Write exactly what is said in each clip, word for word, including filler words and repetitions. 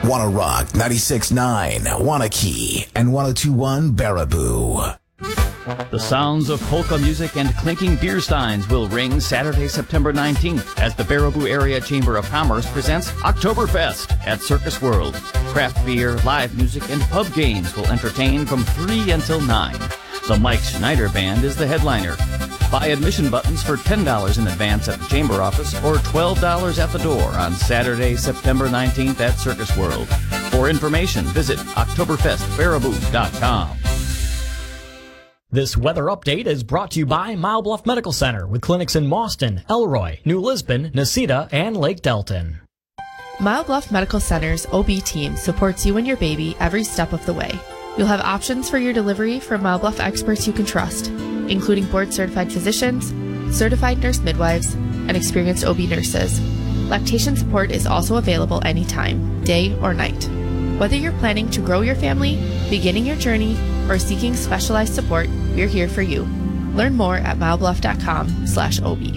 Wanna Rock ninety-six point nine, Wanakee, and one oh two point one Baraboo. The sounds of polka music and clinking beer steins will ring Saturday, September nineteenth as the Baraboo Area Chamber of Commerce presents Oktoberfest at Circus World. Craft beer, live music, and pub games will entertain from three until nine. The Mike Schneider Band is the headliner. Buy admission buttons for ten dollars in advance at the Chamber office or twelve dollars at the door on Saturday, September nineteenth at Circus World. For information, visit Oktoberfest Baraboo dot com. This weather update is brought to you by Mile Bluff Medical Center with clinics in Mauston, Elroy, New Lisbon, Necedah, and Lake Delton. Mile Bluff Medical Center's O B team supports you and your baby every step of the way. You'll have options for your delivery from Mile Bluff experts you can trust, including board-certified physicians, certified nurse midwives, and experienced O B nurses. Lactation support is also available anytime, day or night. Whether you're planning to grow your family, beginning your journey, or seeking specialized support, we're here for you. Learn more at milebluff dot com slash O B.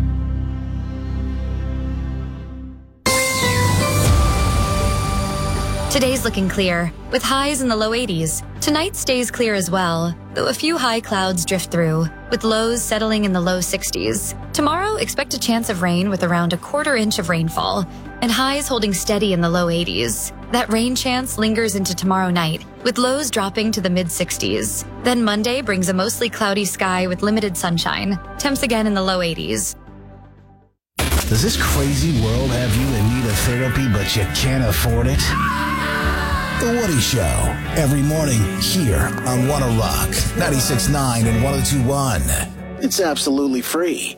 Today's looking clear, with highs in the low eighties. Tonight stays clear as well, though a few high clouds drift through, with lows settling in the low sixties. Tomorrow, expect a chance of rain with around a quarter inch of rainfall, and highs holding steady in the low eighties. That rain chance lingers into tomorrow night, with lows dropping to the mid-sixties. Then Monday brings a mostly cloudy sky with limited sunshine. Temps again in the low eighties. Does this crazy world have you in need of therapy, but you can't afford it? The Woody Show, every morning here on Wanna Rock ninety-six point nine and one oh two point one. It's absolutely free.